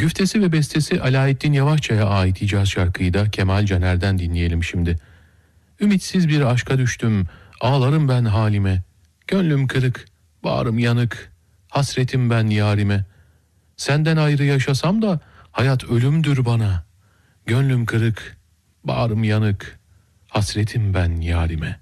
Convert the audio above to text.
Güftesi ve bestesi Alaeddin Yavaşça'ya ait icaz şarkıyı da Kemal Caner'den dinleyelim şimdi. Ümitsiz bir aşka düştüm, ağlarım ben halime. Gönlüm kırık, bağrım yanık, hasretim ben yarime. Senden ayrı yaşasam da hayat ölümdür bana. Gönlüm kırık, bağrım yanık, hasretim ben yarime.